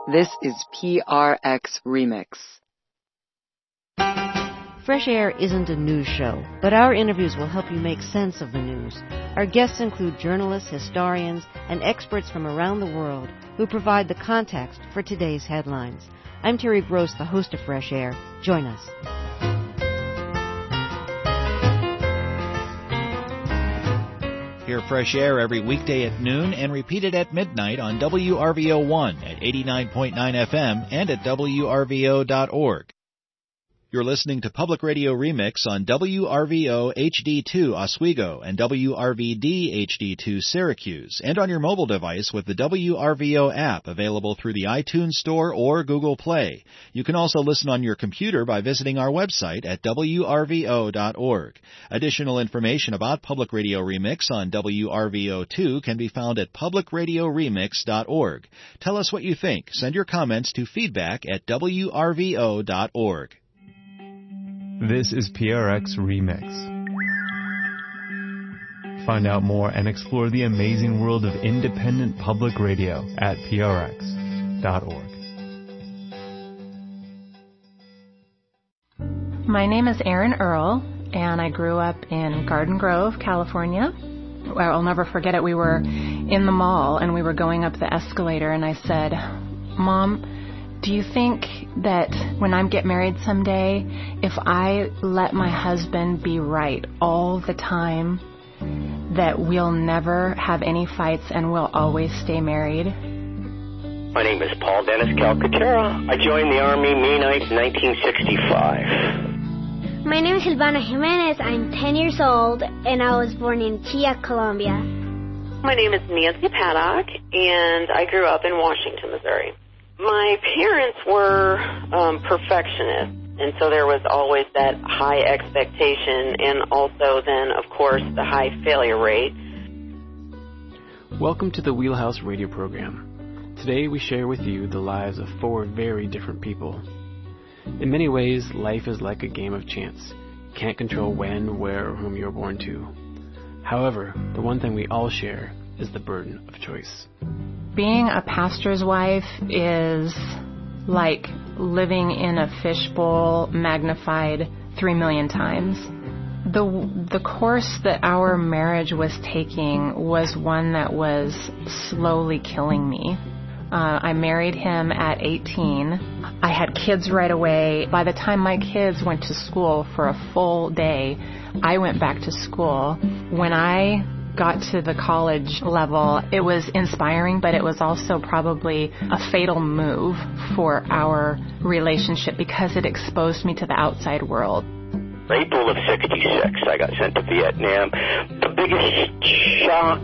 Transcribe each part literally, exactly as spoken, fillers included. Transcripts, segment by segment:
This is P R X Remix. Fresh Air isn't a news show, but our interviews will help you make sense of the news. Our guests include journalists, historians, and experts from around the world who provide the context for today's headlines. I'm Terry Gross, the host of Fresh Air. Join us. Hear Fresh Air every weekday at noon and repeated at midnight on W R V O one at eighty-nine point nine F M and at W R V O dot org. You're listening to Public Radio Remix on W R V O H D two Oswego and W R V D H D two Syracuse, and on your mobile device with the W R V O app available through the iTunes Store or Google Play. You can also listen on your computer by visiting our website at W R V O dot org. Additional information about Public Radio Remix on W R V O two can be found at public radio remix dot org. Tell us what you think. Send your comments to feedback at W R V O dot org. This is P R X Remix. Find out more and explore the amazing world of independent public radio at P R X dot org. My name is Erin Earle, and I grew up in Garden Grove, California. I'll never forget it. We were in the mall, and we were going up the escalator, and I said, "Mom, do you think that when I get married someday, if I let my husband be right all the time, that we'll never have any fights and we'll always stay married?" My name is Paul Dennis Calcaterra. I joined the Army May ninth, nineteen sixty-five. My name is Silvana Jimenez. I'm ten years old, and I was born in Chia, Colombia. My name is Nancy Paddock, and I grew up in Washington, Missouri. My parents were um, perfectionists, and so there was always that high expectation and also then, of course, the high failure rate. Welcome to the Wheelhouse Radio program. Today we share with you the lives of four very different people. In many ways, life is like a game of chance. You can't control when, where, or whom you're born to. However, the one thing we all share is the burden of choice. Being a pastor's wife is like living in a fishbowl magnified three million times. The the course that our marriage was taking was one that was slowly killing me. Uh, I married him at eighteen. I had kids right away. By the time my kids went to school for a full day, I went back to school. When I got to the college level, it was inspiring, but it was also probably a fatal move for our relationship because it exposed me to the outside world. April of sixty-six, I got sent to Vietnam. The biggest shock,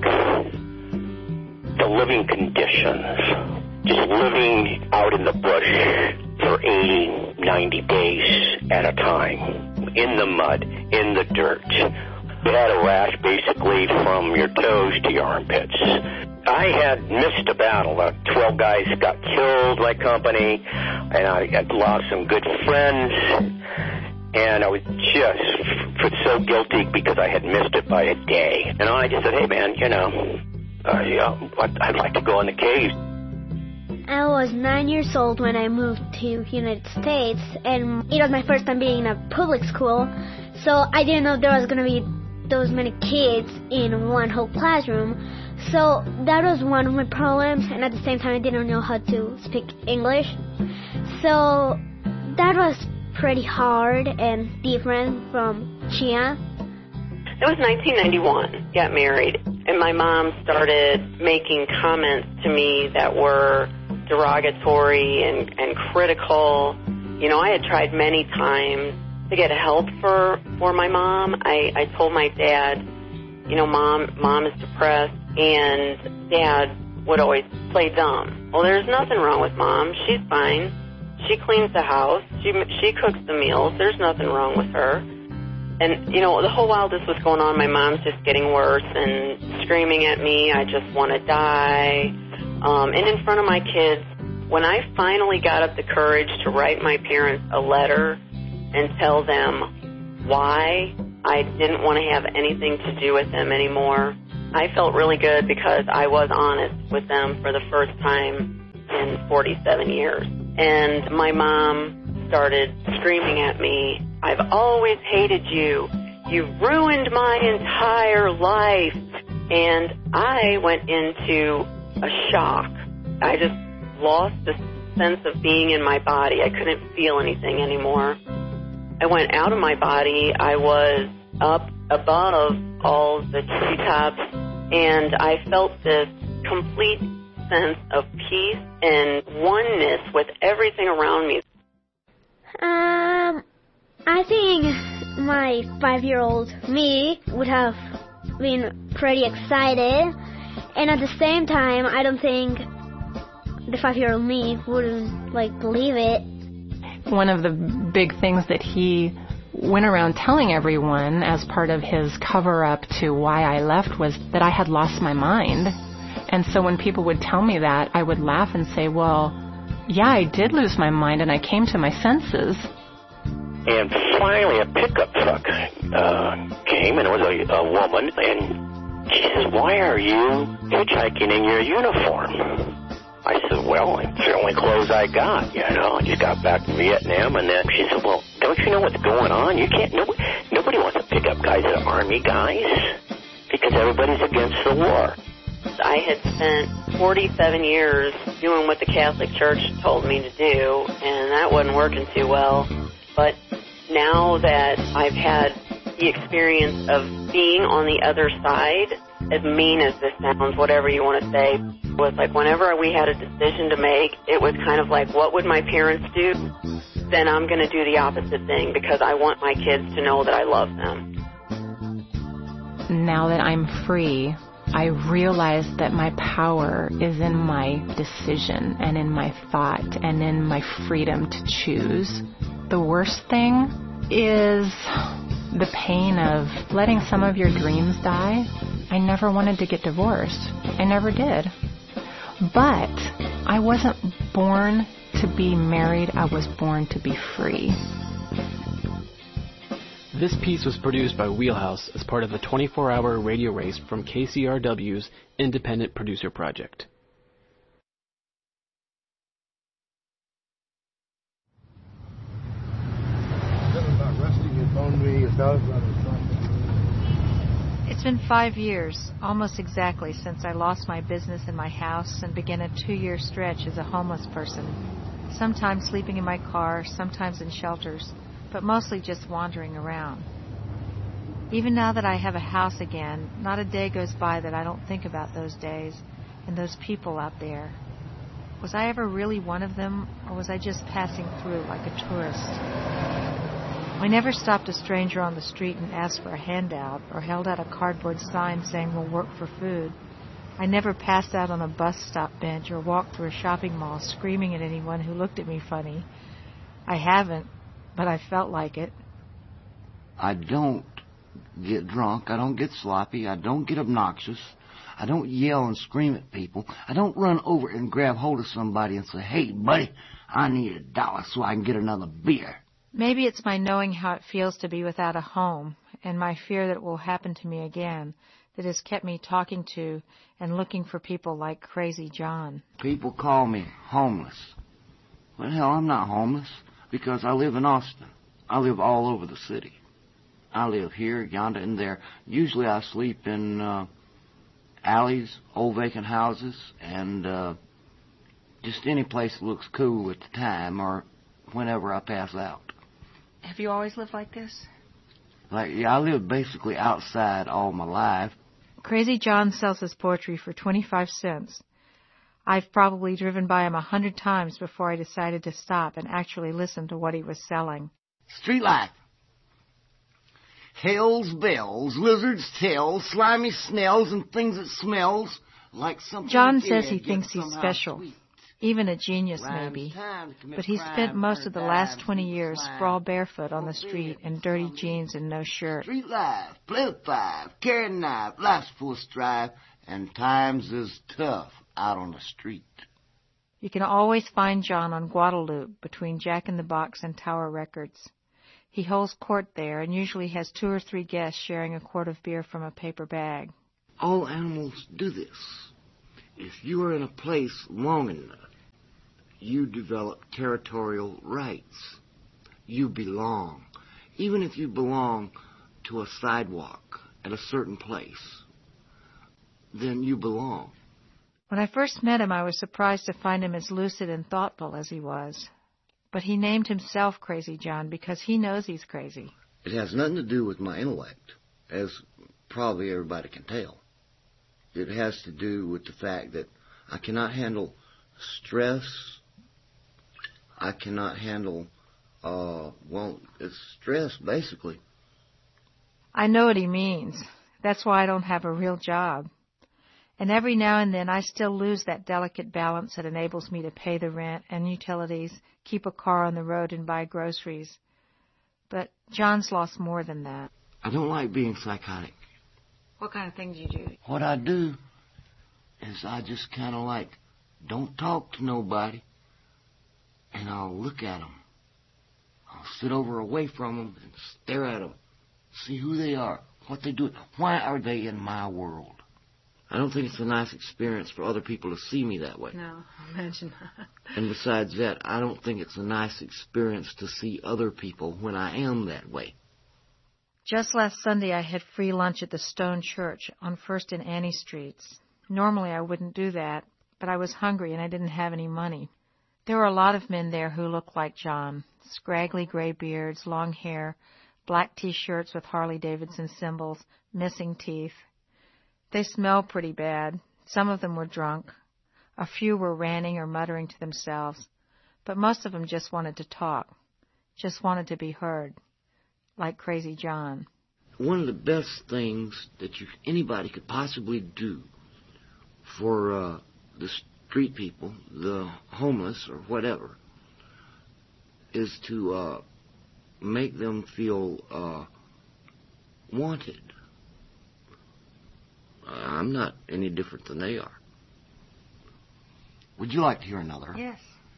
the living conditions. Just living out in the bush for eighty, ninety days at a time. In the mud, in the dirt. They had a rash basically from your toes to your armpits. I had missed a battle. Uh, Twelve guys got killed, my company, and I had lost some good friends. And I was just f- so guilty because I had missed it by a day. And I just said, hey, man, you know, uh, yeah, I'd like to go in the cave. I was nine years old when I moved to the United States, and it was my first time being in a public school, so I didn't know there was going to be those many kids in one whole classroom. So that was one of my problems, and at the same time I didn't know how to speak English. So that was pretty hard and different from Chia. It was nineteen ninety-one, got married, and my mom started making comments to me that were derogatory and, and critical. You know, I had tried many times to get help for for my mom. I, I told my dad, you know, mom mom is depressed, and Dad would always play dumb. Well, there's nothing wrong with Mom. She's fine. She cleans the house. She she cooks the meals. There's nothing wrong with her. And, you know, the whole while this was going on, my mom's just getting worse and screaming at me, I just want to die. Um, and in front of my kids, when I finally got up the courage to write my parents a letter and tell them why I didn't want to have anything to do with them anymore, I felt really good because I was honest with them for the first time in forty-seven years. And my mom started screaming at me, "I've always hated you. You've ruined my entire life." And I went into a shock. I just lost the sense of being in my body. I couldn't feel anything anymore. I went out of my body. I was up above all the treetops, and I felt this complete sense of peace and oneness with everything around me. Um, I think my five-year-old me would have been pretty excited, and at the same time, I don't think the five-year-old me wouldn't, like, believe it. One of the big things that he went around telling everyone as part of his cover-up to why I left was that I had lost my mind. And so when people would tell me that, I would laugh and say, well, yeah, I did lose my mind and I came to my senses. And finally a pickup truck uh, came, and it was a, a woman, and she says, "Why are you hitchhiking in your uniform?" I said, "Well, it's the only clothes I got, you know. I just got back from Vietnam." And then she said, "Well, don't you know what's going on? You can't, nobody, nobody wants to pick up guys that are Army guys because everybody's against the war." I had spent forty-seven years doing what the Catholic Church told me to do, and that wasn't working too well. But now that I've had the experience of being on the other side, as mean as this sounds, whatever you want to say, was like whenever we had a decision to make, it was kind of like, what would my parents do? Then I'm going to do the opposite thing because I want my kids to know that I love them. Now that I'm free, I realize that my power is in my decision and in my thought and in my freedom to choose. The worst thing is the pain of letting some of your dreams die. I never wanted to get divorced. I never did. But I wasn't born to be married. I was born to be free. This piece was produced by Wheelhouse as part of the twenty-four hour radio race from K C R W's Independent Producer Project. It's been five years, almost exactly, since I lost my business and my house and began a two-year stretch as a homeless person, sometimes sleeping in my car, sometimes in shelters, but mostly just wandering around. Even now that I have a house again, not a day goes by that I don't think about those days and those people out there. Was I ever really one of them, or was I just passing through like a tourist? I never stopped a stranger on the street and asked for a handout or held out a cardboard sign saying we'll work for food. I never passed out on a bus stop bench or walked through a shopping mall screaming at anyone who looked at me funny. I haven't, but I felt like it. I don't get drunk. I don't get sloppy. I don't get obnoxious. I don't yell and scream at people. I don't run over and grab hold of somebody and say, "Hey, buddy, I need a dollar so I can get another beer." Maybe it's my knowing how it feels to be without a home and my fear that it will happen to me again that has kept me talking to and looking for people like Crazy John. People call me homeless. Well, hell, I'm not homeless because I live in Austin. I live all over the city. I live here, yonder, and there. Usually I sleep in uh, alleys, old vacant houses, and uh, just any place that looks cool at the time or whenever I pass out. Have you always lived like this? Like, yeah, I lived basically outside all my life. Crazy John sells his poetry for twenty-five cents. I've probably driven by him a hundred times before I decided to stop and actually listen to what he was selling. Street life. Hell's bells, lizards' tails, slimy snails, and things that smells like something. John says he thinks he's special. Sweet. Even a genius, maybe. But he spent most of the last twenty years sprawled barefoot on the street in dirty jeans and no shirt. Street life, play with five, carry a knife, life's full of strife, and times is tough out on the street. You can always find John on Guadalupe between Jack in the Box and Tower Records. He holds court there and usually has two or three guests sharing a quart of beer from a paper bag. All animals do this. If you are in a place long enough, you develop territorial rights. You belong. Even if you belong to a sidewalk at a certain place, then you belong. When I first met him, I was surprised to find him as lucid and thoughtful as he was. But he named himself Crazy John because he knows he's crazy. It has nothing to do with my intellect, as probably everybody can tell. It has to do with the fact that I cannot handle stress. I cannot handle, uh, well, it's stress, basically. I know what he means. That's why I don't have a real job. And every now and then I still lose that delicate balance that enables me to pay the rent and utilities, keep a car on the road, and buy groceries. But John's lost more than that. I don't like being psychotic. What kind of things you do? What I do is I just kind of like don't talk to nobody, and I'll look at them. I'll sit over away from them and stare at them, see who they are, what they do, why are they in my world. I don't think it's a nice experience for other people to see me that way. No, imagine that. And besides that, I don't think it's a nice experience to see other people when I am that way. Just last Sunday, I had free lunch at the Stone Church on First and Annie Streets. Normally, I wouldn't do that, but I was hungry and I didn't have any money. There were a lot of men there who looked like John. Scraggly gray beards, long hair, black T-shirts with Harley-Davidson symbols, missing teeth. They smelled pretty bad. Some of them were drunk. A few were ranting or muttering to themselves. But most of them just wanted to talk, just wanted to be heard, like Crazy John. One of the best things that you, anybody could possibly do for uh, the street people, the homeless or whatever, is to uh, make them feel uh, wanted. I'm not any different than they are. Would you like to hear another? Yes.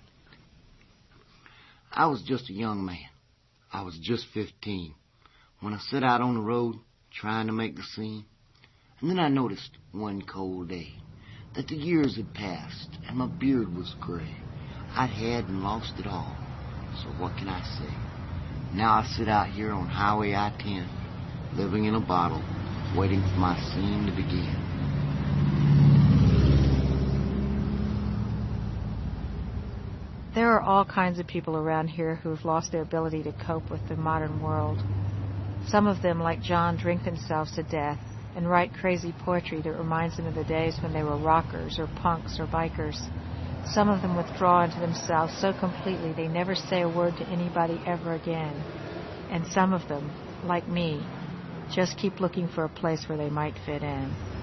I was just a young man. I was just fifteen when I set out on the road trying to make the scene. And then I noticed one cold day that the years had passed and my beard was gray. I'd had and lost it all. So what can I say? Now I sit out here on Highway I ten, living in a bottle, waiting for my scene to begin. There are all kinds of people around here who have lost their ability to cope with the modern world. Some of them, like John, drink themselves to death and write crazy poetry that reminds them of the days when they were rockers or punks or bikers. Some of them withdraw into themselves so completely they never say a word to anybody ever again. And some of them, like me, just keep looking for a place where they might fit in.